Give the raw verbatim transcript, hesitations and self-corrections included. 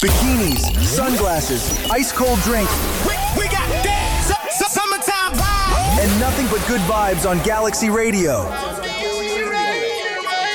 Bikinis, sunglasses, ice-cold drink, We, we got that su- su- summertime vibe. and nothing but good vibes on Galaxy Radio.